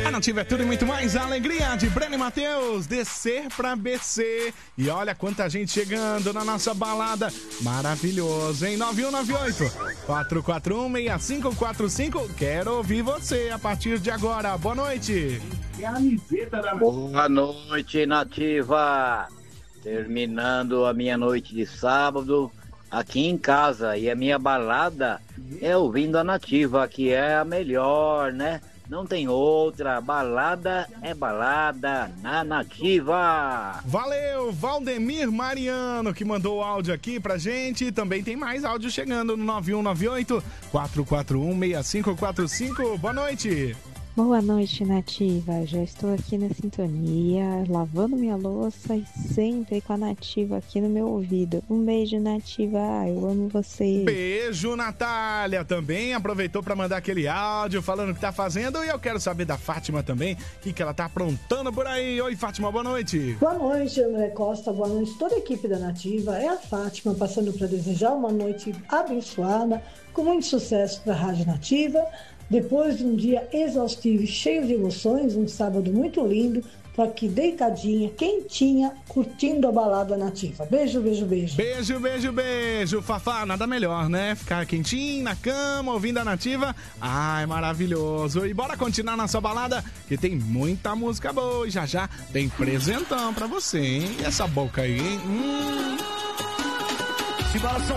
A Nativa é tudo e muito mais. A alegria de Breno e Matheus, descer pra BC. E olha quanta gente chegando na nossa balada. Maravilhoso, hein? 9198-441-6545. Quero ouvir você a partir de agora. Boa noite. Boa noite, Nativa. Terminando a minha noite de sábado aqui em casa. E a minha balada é ouvindo a Nativa, que é a melhor, né? Não tem outra, balada é balada na Nativa. Valeu, Valdemir Mariano, que mandou o áudio aqui pra gente. Também tem mais áudio chegando no 9198-441-6545. Boa noite. Boa noite, Nativa. Já estou aqui na sintonia, lavando minha louça e sempre com a Nativa aqui no meu ouvido. Um beijo, Nativa. Eu amo você. Beijo, Natália. Também aproveitou para mandar aquele áudio falando o que tá fazendo. E eu quero saber da Fátima também, o que ela tá aprontando por aí. Oi, Fátima, boa noite. Boa noite, André Costa. Boa noite, toda a equipe da Nativa. É a Fátima passando para desejar uma noite abençoada, com muito sucesso para a Rádio Nativa. Depois de um dia exaustivo e cheio de emoções, um sábado muito lindo, tô aqui deitadinha, quentinha, curtindo a balada Nativa. Beijo, beijo, beijo. Beijo, beijo, beijo. Fafá, nada melhor, né? Ficar quentinho na cama, ouvindo a Nativa. Ai, maravilhoso. E bora continuar nossa balada, que tem muita música boa. E já já tem presentão pra você, hein? E essa boca aí, hein? Simbora,